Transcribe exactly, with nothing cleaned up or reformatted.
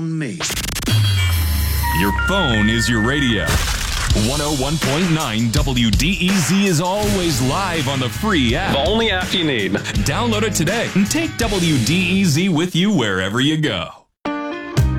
Me. Your phone is your radio. one oh one point nine W D E Z is always live on the free app. The only app you need. Download it today and take W D E Z with you wherever you go.